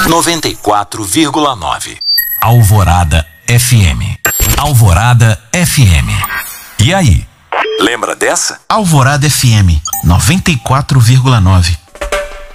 94,9. Alvorada FM. Alvorada FM. E aí? Lembra dessa? Alvorada FM 94,9.